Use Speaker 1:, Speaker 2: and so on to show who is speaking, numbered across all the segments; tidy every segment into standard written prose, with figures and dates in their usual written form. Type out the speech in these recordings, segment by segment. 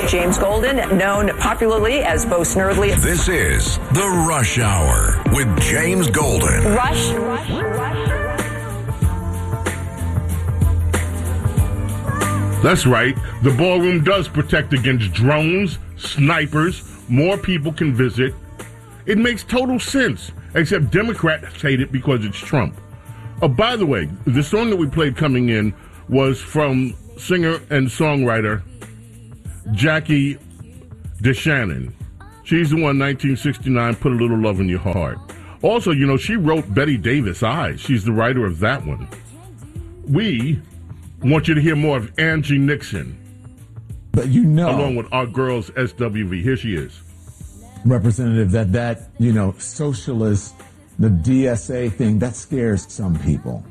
Speaker 1: James Golden, known popularly as Bo Snerdley.
Speaker 2: This is The Rush Hour with James Golden.
Speaker 1: Rush.
Speaker 3: That's right. The ballroom does protect against drones, snipers, more people can visit. It makes total sense, except Democrats hate it because it's Trump. By the way, the song that we played coming in was from singer and songwriter Jackie DeShannon. She's the one, 1969, Put a Little Love in Your Heart. Also, you know, she wrote Betty Davis' Eyes. She's the writer of that one. We want you to hear more of Angie Nixon.
Speaker 4: But you know,
Speaker 3: along with our girls SWV. Here she is.
Speaker 4: Representative, that you know, socialist, the DSA thing, that scares some people.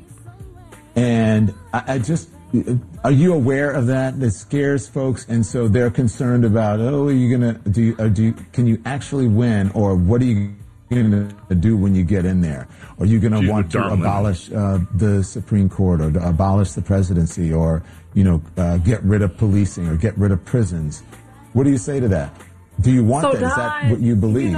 Speaker 4: And I just, are you aware of that? That scares folks, and so they're concerned about, oh, are you gonna can you actually win, or what are you going to do when you get in there? Are you going to want to abolish the Supreme Court, or to abolish the presidency, or get rid of policing, or get rid of prisons? What do you say to that? Do you want that? Is that what you believe?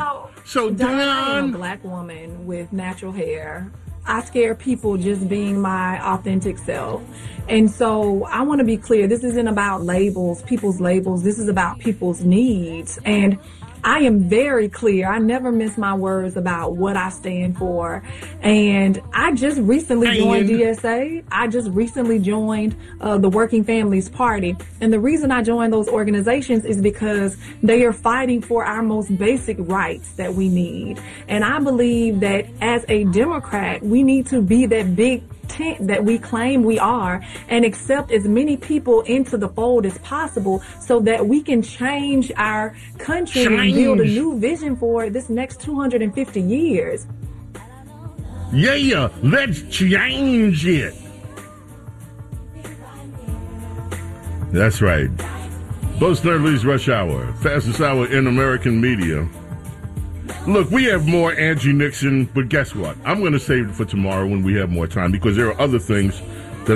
Speaker 5: I am a black woman with natural hair. I scare people just being my authentic self. And so I want to be clear. This isn't about labels, people's labels. This is about people's needs. And I am very clear. I never miss my words about what I stand for. And I just recently joined DSA. I just recently joined the Working Families Party. And the reason I joined those organizations is because they are fighting for our most basic rights that we need. And I believe that as a Democrat, we need to be that big tent that we claim we are and accept as many people into the fold as possible so that we can change our country and build a new vision for this next 250 years.
Speaker 3: Yeah, let's change it. That's right. Bo Snerdley's Rush Hour, fastest hour in American media. Look, we have more Angie Nixon, but guess what? I'm going to save it for tomorrow when we have more time, because there are other things